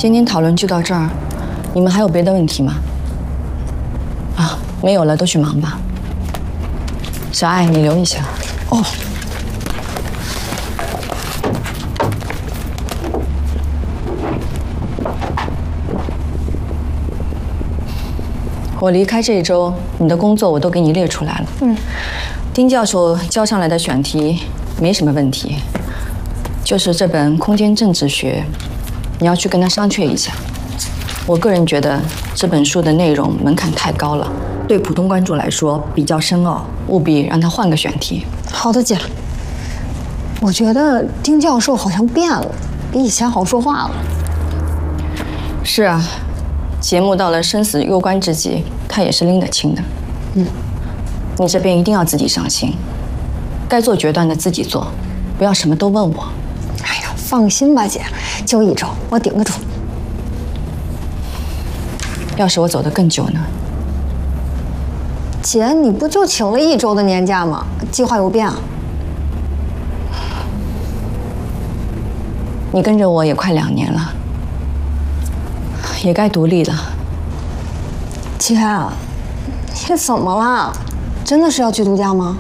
今天讨论就到这儿，你们还有别的问题吗？啊，没有了，都去忙吧。小艾，你留一下。哦。我离开这一周，你的工作我都给你列出来了。丁教授交上来的选题没什么问题，就是这本《空间政治学》，你要去跟他商榷一下。我个人觉得这本书的内容门槛太高了，对普通观众来说比较深奥，务必让他换个选题。 好的，姐。我觉得丁教授好像变了，比以前好说话了。 是啊，节目到了生死攸关之际，他也是拎得清的。你这边一定要自己上心，该做决断的自己做，不要什么都问我。 哎呀，放心吧，姐，就1周，我顶得住。 要是我走得更久呢？ 姐，你不就请了1周的年假吗？计划有变啊？ 你跟着我也快2年了，也该独立了。 姐，你怎么了？真的是要去度假吗？